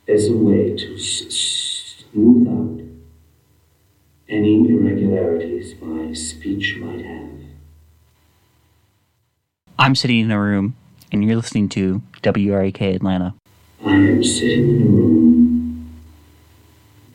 as a way to smooth out any irregularities my speech might have. I'm sitting in a room, and you're listening to WRAK Atlanta. I am sitting in a room,